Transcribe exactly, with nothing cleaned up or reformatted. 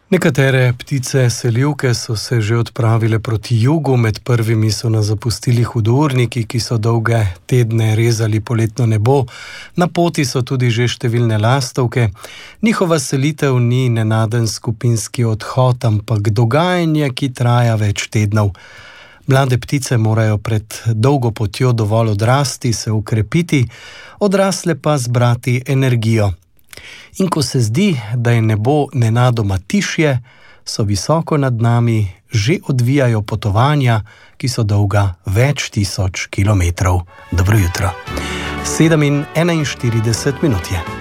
Nekatere ptice selivke so se že odpravile proti jugu, med prvimi so nas zapustili hudourniki, ki so dolge tedne rezali poletno nebo. Na poti so tudi že številne lastovke. Njihova selitev ni nenaden skupinski odhod, ampak dogajanje, ki traja več tednov. Mlade ptice morajo pred dolgo potjo dovolj odrasti, se ukrepiti, odrasle pa zbrati energijo. In ko se zdi, da je nebo nenadoma tišje, so visoko nad nami že odvijajo potovanja, ki so dolga več tisoč kilometrov. Dobro jutro. sedem in enainštirideset minut je.